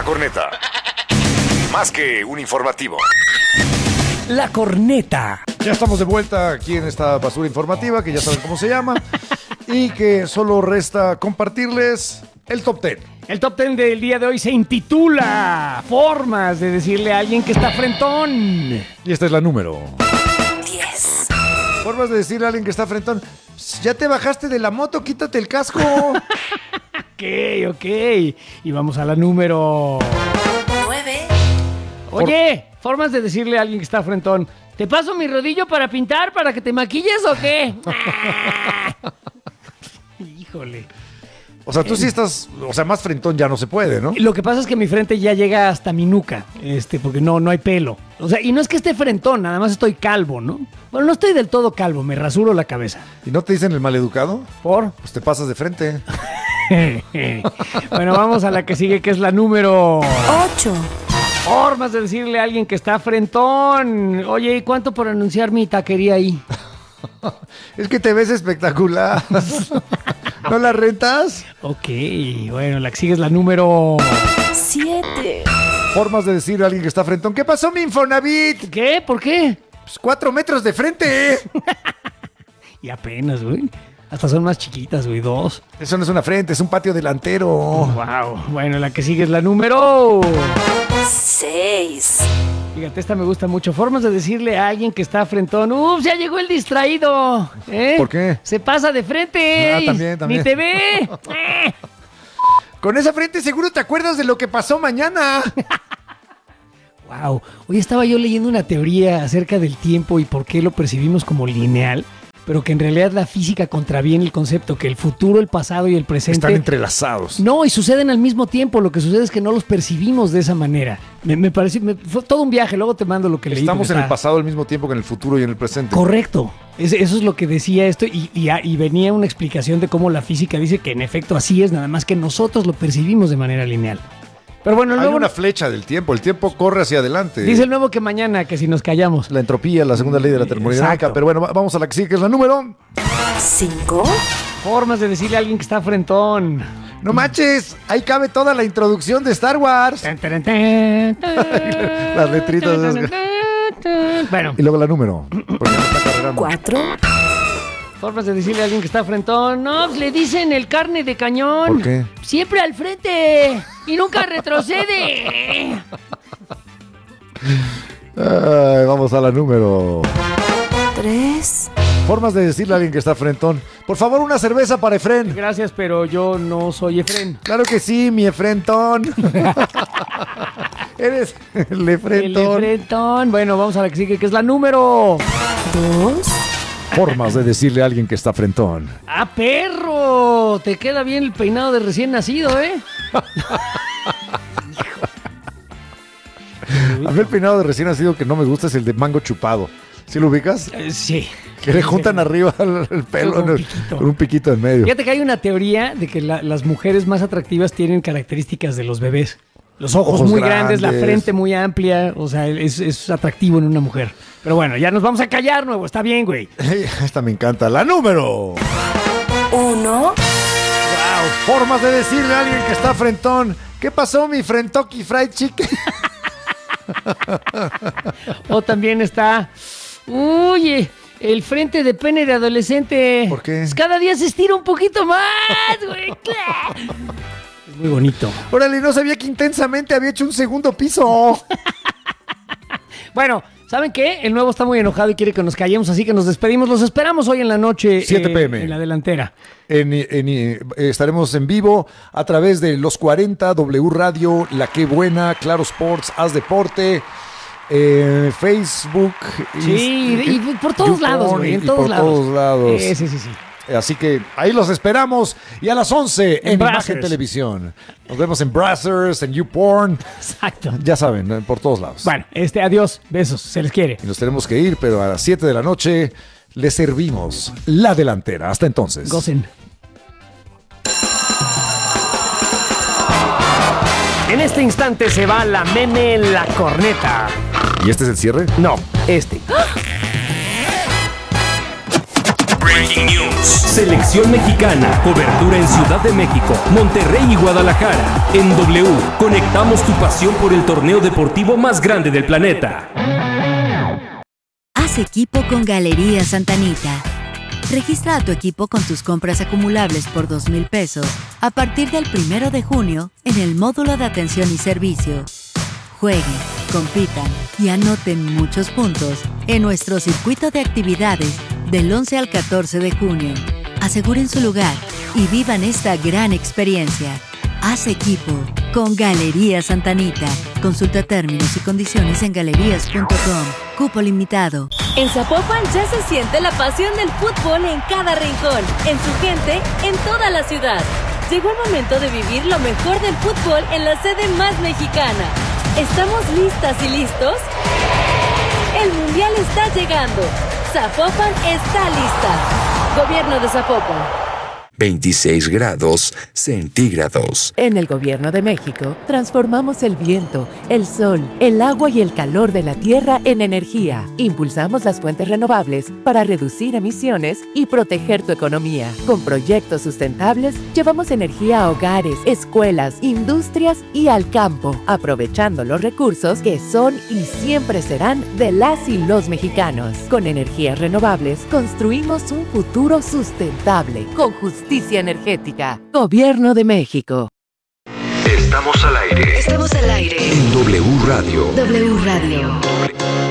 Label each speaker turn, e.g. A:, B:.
A: La Corneta. Más que un informativo.
B: La Corneta.
C: Ya estamos de vuelta aquí en esta basura informativa, que ya saben cómo se llama, y que solo resta compartirles el top 10.
B: El top 10 del día de hoy se intitula Formas de decirle a alguien que está frentón.
C: Y esta es la número
D: 10.
C: Formas de decirle a alguien que está frentón: ya te bajaste de la moto, quítate el casco.
B: Ok. Y vamos a la número
D: 9.
B: Oye, formas de decirle a alguien que está frentón: ¿te paso mi rodillo para pintar, para que te maquilles o qué? Híjole.
C: O sea, tú sí estás, más frentón ya no se puede, ¿no?
B: Lo que pasa es que mi frente ya llega hasta mi nuca, porque no hay pelo. O sea, y no es que esté frentón, nada más estoy calvo, ¿no? Bueno, no estoy del todo calvo, me rasuro la cabeza.
C: ¿Y no te dicen el maleducado?
B: ¿Por?
C: Pues te pasas de frente.
B: Bueno, vamos a la que sigue, que es la número
D: 8.
B: Formas de decirle a alguien que está frentón: oye, ¿y cuánto por anunciar mi taquería ahí?
C: Es que te ves espectacular. ¿No la rentas?
B: Ok, bueno, la que sigue es la número
D: 7.
C: Formas de decirle a alguien que está frentón: ¿qué pasó, mi Infonavit?
B: ¿Qué? ¿Por qué?
C: Pues 4 metros de frente.
B: Y apenas, güey. Hasta son más chiquitas, güey, 2.
C: Eso no es una frente, es un patio delantero.
B: Wow. Bueno, la que sigue es la número
D: 6.
B: Fíjate, esta me gusta mucho. Formas de decirle a alguien que está frentón: ¡ups, ya llegó el distraído!
C: ¿Por qué?
B: Se pasa de frente.
C: Ah, también.
B: Ni te ve.
C: Con esa frente seguro te acuerdas de lo que pasó mañana.
B: Wow. Hoy estaba yo leyendo una teoría acerca del tiempo y por qué lo percibimos como lineal, pero que en realidad la física contraviene el concepto, que el futuro, el pasado y el presente
C: Están entrelazados.
B: no, y suceden al mismo tiempo. Lo que sucede es que no los percibimos de esa manera. Me pareció, fue todo un viaje. Luego te mando lo que leí.
C: Estamos en el pasado al mismo tiempo que en el futuro y en el presente.
B: Correcto. Eso es lo que decía esto. Y venía una explicación de cómo la física dice que en efecto así es, nada más que nosotros lo percibimos de manera lineal. Pero bueno,
C: Hay
B: luego
C: una flecha del tiempo. El tiempo corre hacia adelante.
B: dice el nuevo que mañana, que si nos callamos.
C: La entropía, la segunda ley de la termodinámica.
B: Exacto.
C: Pero bueno, vamos a la que sigue, que es la número
D: 5.
B: Formas de decirle a alguien que está frentón.
C: No manches, ahí cabe toda la introducción de Star Wars. Las letritas esas.
B: Bueno,
C: Y luego la número. Porque me está cargando.
D: 4.
B: formas de decirle a alguien que está frentón: no, pues le dicen el carne de cañón.
C: ¿Por qué?
B: Siempre al frente y nunca retrocede.
C: Ay, vamos a la número.
D: 3.
C: Formas de decirle a alguien que está frentón: por favor, una cerveza para Efren.
B: Gracias, pero yo no soy Efren.
C: Claro que sí, mi Efrentón. Eres el
B: El
C: Efrentón.
B: Efrentón. Bueno, vamos a la que sigue, que es la número
D: 2.
C: Formas de decirle a alguien que está frentón:
B: ¡Ah, perro! Te queda bien el peinado de recién nacido, ¿eh?
C: a mí el peinado de recién nacido que no me gusta es el de mango chupado. ¿Sí lo ubicas?
B: Sí.
C: Que le juntan arriba el pelo
B: Con un
C: en
B: piquito.
C: con un piquito en medio.
B: Fíjate que hay una teoría de que las mujeres más atractivas tienen características de los bebés. Los ojos muy grandes, la
C: grandes.
B: frente muy amplia. O sea, es atractivo en una mujer. Pero bueno, ya nos vamos a callar, nuevo. Está bien, güey.
C: Esta me encanta. La número.
D: 1.
C: Formas de decirle a alguien que está frentón: ¿qué pasó, mi Frentoki Fried Chicken?
B: O también está: oye, el frente de pene de adolescente.
C: ¿Por qué?
B: Pues cada día se estira un poquito más, güey. Es muy bonito.
C: Órale, no sabía que intensamente había hecho un segundo piso.
B: Bueno, ¿saben qué? El nuevo está muy enojado y quiere que nos callemos, así que nos despedimos. Los esperamos hoy en la noche.
C: 7 p.m.
B: En la delantera.
C: Estaremos en vivo a través de Los 40, W Radio, La Que Buena, Claro Sports, Haz Deporte, Facebook.
B: Sí, y por todos
C: YouPorn,
B: lados, güey, en
C: y
B: todos
C: por
B: lados.
C: todos lados.
B: Sí.
C: Así que ahí los esperamos. Y a las 11 en
B: Brazzers.
C: Imagen Televisión. Nos vemos en Brazzers, en YouPorn.
B: Exacto.
C: Ya saben, por todos lados.
B: Bueno, adiós, besos, se les quiere.
C: Y nos tenemos que ir, pero a las 7 de la noche les servimos la delantera. Hasta entonces.
B: Gocen. En este instante se va la meme La Corneta.
C: ¿Y este es el cierre?
B: No,
A: Breaking news.
E: Selección Mexicana, cobertura en Ciudad de México, Monterrey y Guadalajara. En W, conectamos tu pasión por el torneo deportivo más grande del planeta.
F: Haz equipo con Galerías Santa Anita. Registra a tu equipo con tus compras acumulables por 2,000 pesos a partir del 1 de junio en el módulo de atención y servicio. Jueguen, compitan y anoten muchos puntos en nuestro circuito de actividades del 11 al 14 de junio. Aseguren su lugar y vivan esta gran experiencia. Haz equipo con Galerías Santa Anita. Consulta términos y condiciones en galerías.com. Cupo limitado.
G: En Zapopan ya se siente la pasión del fútbol en cada rincón, en su gente, en toda la ciudad. Llegó el momento de vivir lo mejor del fútbol en la sede más mexicana. ¿Estamos listas y listos? El Mundial está llegando. Zapopan está lista. Gobierno de Zapopan.
H: 26 grados centígrados.
I: En el Gobierno de México, transformamos el viento, el sol, el agua y el calor de la tierra en energía. Impulsamos las fuentes renovables para reducir emisiones y proteger tu economía. Con proyectos sustentables, llevamos energía a hogares, escuelas, industrias y al campo, aprovechando los recursos que son y siempre serán de las y los mexicanos. Con energías renovables, construimos un futuro sustentable, con justicia energética. Gobierno de México.
H: Estamos al aire.
F: Estamos al aire.
H: En W Radio.
F: W Radio.